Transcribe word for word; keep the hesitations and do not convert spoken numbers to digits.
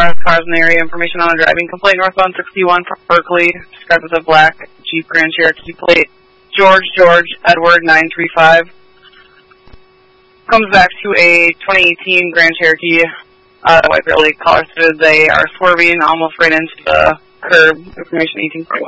North Cars in the area. Information on a driving complaint northbound sixty-one from Berkeley. Described as a black Jeep Grand Cherokee plate. George George Edward nine three five. Comes back to a twenty eighteen Grand Cherokee. Uh, White Bear Lake caller said they are swerving almost right into the curb. Information eighteen forty-one.